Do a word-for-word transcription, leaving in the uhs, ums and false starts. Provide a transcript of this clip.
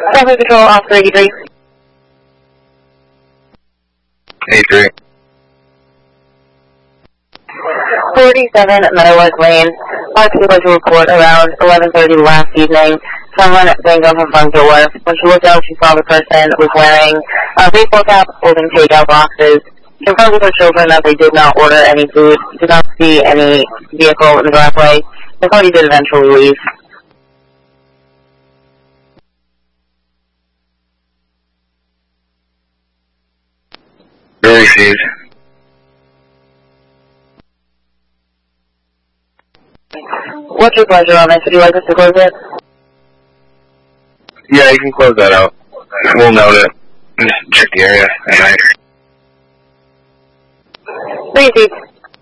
Traffic Control, Officer eighty-three. eighty-three. forty-seven Meadowlark Lane. Our people to report around eleven thirty last evening. Someone banged on her front door. When she looked out, she saw the person was wearing a baseball cap, holding takeout boxes. She confronted her children that they did not order any food. Did not see any vehicle in the driveway. The party did eventually leave. Received. What's your pleasure on this? Would you like us to close it? Yeah, you can close that out. We'll note it. Just check the area at night. Received.